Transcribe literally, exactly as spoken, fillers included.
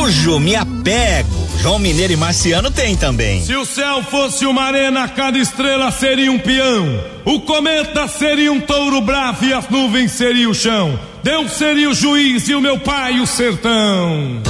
fujo, me apego. João Mineiro e Marciano tem também. Se o céu fosse uma arena, cada estrela seria um peão. O cometa seria um touro bravo e as nuvens seria o chão. Deus seria o juiz e o meu pai o sertão.